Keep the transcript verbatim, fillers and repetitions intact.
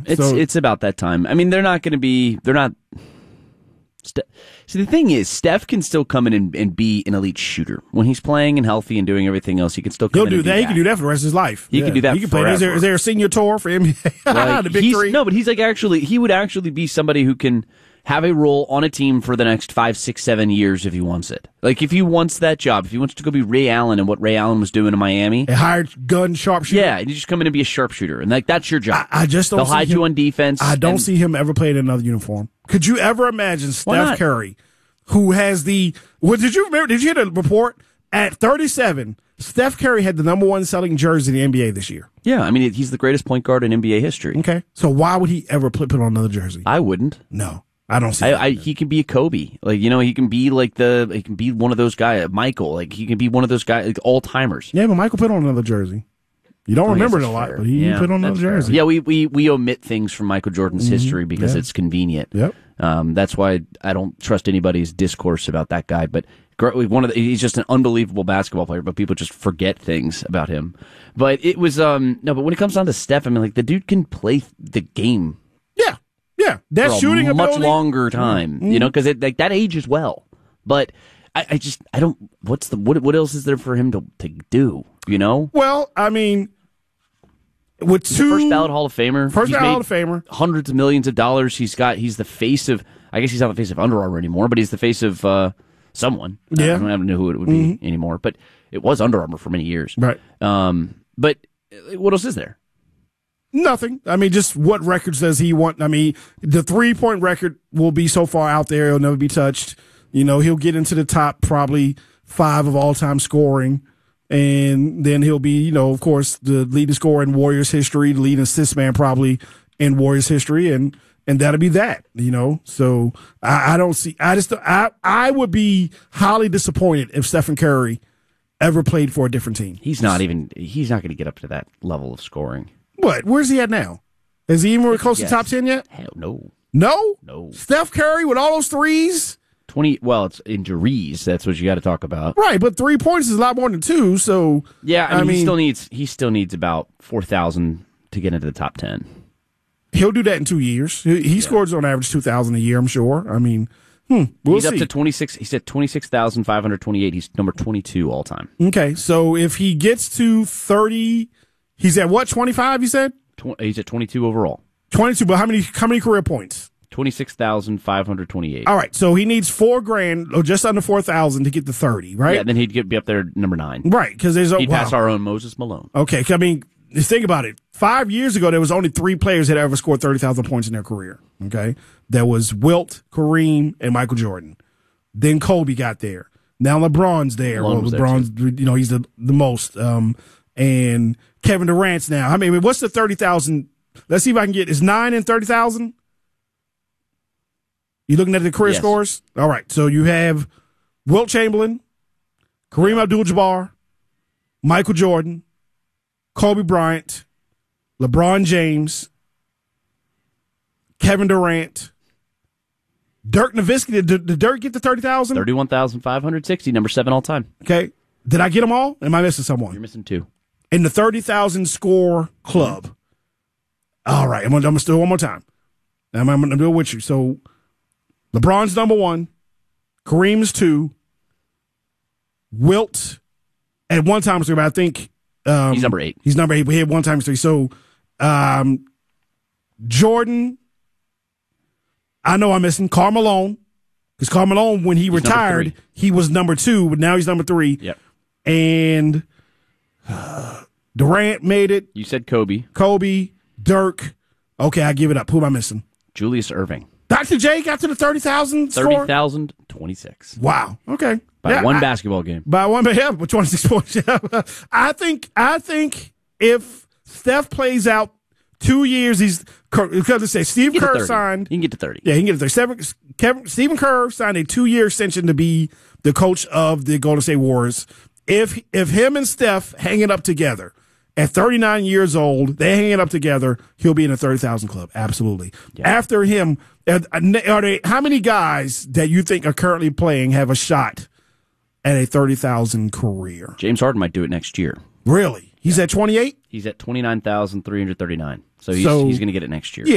It's so, it's about that time. I mean, they're not going to be. They're not. Ste- See, the thing is, Steph can still come in and, and be an elite shooter when he's playing and healthy and doing everything else. He can still come he'll in do and that. do He that. can do that for the rest of his life. He yeah. can do that. He can play. Is there, is there a senior tour for N B A? Like, the big he's, three. No, but he's like actually. He would actually be somebody who can have a role on a team for the next five, six, seven years if he wants it. Like if he wants that job, if he wants to go be Ray Allen and what Ray Allen was doing in Miami, a hired gun sharpshooter. yeah, and you just come in and be a sharpshooter, and like that's your job. I, I just don't. They'll see hide him, you on defense. I don't and, see him ever playing in another uniform. Could you ever imagine Steph not? Curry, who has the? What did you remember? Did you hear the report? At thirty-seven, Steph Curry had the number one selling jersey in the N B A this year. Yeah, I mean he's the greatest point guard in N B A history. Okay, so why would he ever put, put on another jersey? I wouldn't. No. I don't see. I, I, he can be a Kobe, like you know, he can be like the, he can be one of those guys, Michael, like he can be one of those guys, like all timers. Yeah, but Michael put on another jersey. You don't I remember it guess a that's lot, fair. but he Yeah, put on another that's fair. jersey. Yeah, we, we we omit things from Michael Jordan's Mm-hmm. history because Yeah. it's convenient. Yep. Um, that's why I don't trust anybody's discourse about that guy. But gr- one of the, he's just an unbelievable basketball player, but people just forget things about him. But it was um no, but when it comes down to Steph, I mean, like the dude can play the game. Yeah, yeah. That for shooting a much ability, longer time, Mm-hmm. you know, because like that ages well. But I, I just I don't. What's the what? What else is there for him to to do? You know, Well, I mean, with he's two a first ballot Hall of Famer, first He's ballot made Hall of Famer, hundreds of millions of dollars. He's got. He's the face of. I guess he's not the face of Under Armour anymore, but he's the face of uh, someone. Yeah. I don't even know who it would be Mm-hmm. anymore, but it was Under Armour for many years. right? Um, but uh, what else is there? Nothing. I mean, just what records does he want? I mean, the three point record will be so far out there; it'll never be touched. You know, he'll get into the top probably five of all time scoring. And then he'll be, you know, of course, the leading scorer in Warriors history, the leading assist man probably in Warriors history, and and that'll be that, you know. So I, I don't see. I just I I would be highly disappointed if Stephen Curry ever played for a different team. He's not even. He's not going to get up to that level of scoring. What? Where's he at now? Is he even close Yes. to top ten yet? Hell no. No. No. Steph Curry with all those threes. Twenty. Well, it's injuries. That's what you got to talk about. Right, but three points is a lot more than two. So Yeah, I mean, I mean he still needs. He still needs about four thousand to get into the top ten. he'll do that in two years. He, he scores on average two thousand a year. I'm sure. I mean, hmm, we'll he's see. up to twenty six. He's at twenty six thousand five hundred twenty eight. He's number twenty two all time. Okay, so if he gets to thirty, he's at what, twenty-five, you said? Tw- he's at twenty two overall. twenty-two, but how many how many career points? Twenty six thousand five hundred twenty eight. All right, so he needs four grand, or just under four thousand to get to thirty, right? Yeah, then he'd get be up there at number nine. Right, because there's a He'd wow. pass our own Moses Malone. Okay, I mean, just think about it. Five years ago, there was only three players that ever scored thirty thousand points in their career. Okay, there was Wilt, Kareem, and Michael Jordan. Then Kobe got there. Now LeBron's there. LeBron well, was there, LeBron's, you know, he's the the most. Um, and Kevin Durant's now. I mean, what's the thirty thousand? Let's see if I can get. Is nine and thirty thousand? You looking at the career Yes. scores? All right. So you have Wilt Chamberlain, Kareem Abdul-Jabbar, Michael Jordan, Kobe Bryant, LeBron James, Kevin Durant, Dirk Nowitzki. Did, did Dirk get to thirty thousand? Thirty one thousand five hundred sixty. Number seven all time. Okay. Did I get them all? Am I missing You're someone? missing two. In the thirty thousand score club. All right. I'm going to do it one more time. I'm, I'm going to do it with you. So LeBron's number one. Kareem's two. Wilt at one time, three, but I think um, He's number eight. He's number eight. We had one time three. So um, Jordan, I know I'm missing Karl Malone, because Karl Malone, when he He's number retired, three. he was number two, but now he's number three. Yep. And uh, Durant made it. You said Kobe. Kobe, Dirk. Okay, I give it up. Who am I missing? Julius Irving. Doctor J got to the thirty thousand score? thirty thousand twenty-six. Wow. Okay. By Yeah, one I- basketball game. By one, but yeah, with twenty-six points. I think, I think if Steph plays out two years, he's, because let's say Steve Get to Kerr thirty. signed. You can get to thirty. Yeah, he can get it there. Seven, Kevin, Stephen Kerr signed a two-year extension to be the coach of the Golden State Warriors. If if him and Steph hang it up together at thirty-nine years old, they hang it up together, he'll be in the thirty thousand club. Absolutely. Yeah. After him, are, are they, how many guys that you think are currently playing have a shot at a thirty thousand career? James Harden might do it next year. Really? He's at twenty-eight? He's at twenty-nine thousand three hundred thirty-nine. So he's, So- he's going to get it next year. Yeah,